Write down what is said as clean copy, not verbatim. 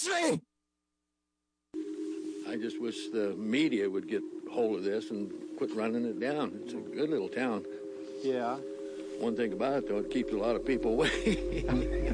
listening? I just wish the media would get hold of this and quit running it down. It's a good little town. Yeah. One thing about it, though, it keeps a lot of people away.